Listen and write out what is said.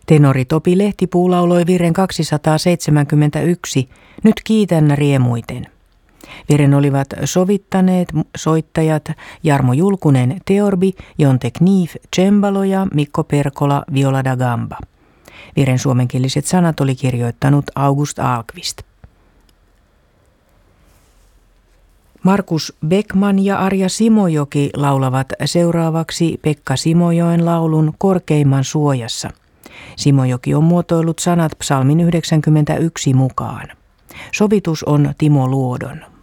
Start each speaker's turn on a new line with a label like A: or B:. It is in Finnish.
A: Tenori Topi Lehtipuu lauloi virren 271, Nyt kiitän riemuiten. Virren olivat sovittaneet soittajat Jarmo Julkunen teorbi, Jonte Kniif cembalo ja Mikko Perkola viola da gamba. Virren suomenkieliset sanat oli kirjoittanut August Ahlqvist. Markus Beckman ja Arja Simojoki laulavat seuraavaksi Pekka Simojoen laulun Korkeimman suojassa. Simojoki on muotoillut sanat psalmin 91 mukaan. Sovitus on Timo Luodon.